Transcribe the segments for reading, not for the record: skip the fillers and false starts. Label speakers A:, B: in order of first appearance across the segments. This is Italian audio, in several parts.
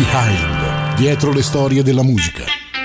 A: Behind, dietro le storie della musica.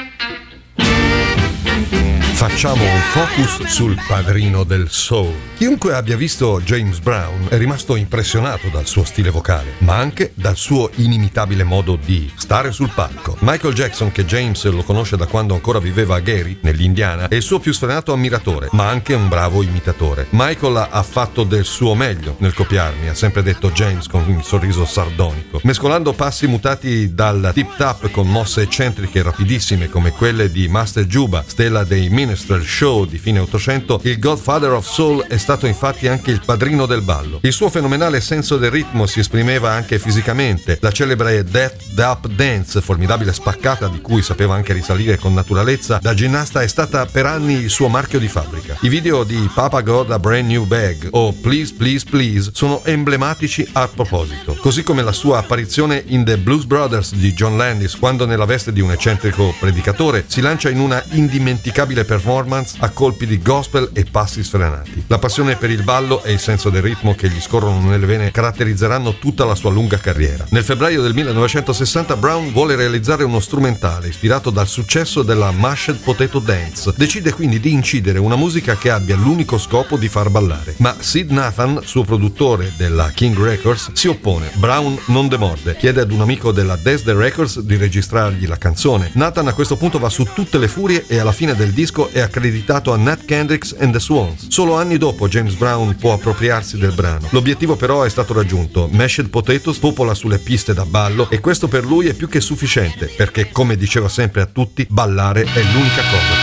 B: Facciamo un focus sul padrino del soul. Chiunque abbia visto James Brown è rimasto impressionato dal suo stile vocale, ma anche dal suo inimitabile modo di stare sul palco. Michael Jackson, che James lo conosce da quando ancora viveva a Gary, nell'Indiana, è il suo più sfrenato ammiratore, ma anche un bravo imitatore. Michael ha fatto del suo meglio nel copiarmi, ha sempre detto James con un sorriso sardonico. Mescolando passi mutati dal tip-tap con mosse eccentriche e rapidissime come quelle di Master Juba, stella dei Minstrel Show di fine 800, il Godfather of Soul è stato infatti anche il padrino del ballo. Il suo fenomenale senso del ritmo si esprimeva anche fisicamente. La celebre Death Dap Dance, formidabile spaccata di cui sapeva anche risalire con naturalezza, da ginnasta è stata per anni il suo marchio di fabbrica. I video di Papa Got a Brand New Bag o Please Please Please sono emblematici a proposito, così come la sua apparizione in The Blues Brothers di John Landis, quando nella veste di un eccentrico predicatore si lancia in una indimenticabile performance a colpi di gospel e passi sfrenati. La passione per il ballo e il senso del ritmo che gli scorrono nelle vene caratterizzeranno tutta la sua lunga carriera. Nel febbraio del 1960 Brown vuole realizzare uno strumentale ispirato dal successo della Mashed Potato Dance. Decide quindi di incidere una musica che abbia l'unico scopo di far ballare. Ma Sid Nathan, suo produttore della King Records, si oppone. Brown non demorde. Chiede ad un amico della Desde Records di registrargli la canzone. Nathan a questo punto va su tutte le furie e alla fine del disco è accreditato a Nat Kendrick and the Swans. Solo anni dopo James Brown può appropriarsi del brano. L'obiettivo però è stato raggiunto. Mashed Potatoes popola sulle piste da ballo e questo per lui è più che sufficiente, perché come diceva sempre a tutti, ballare è l'unica cosa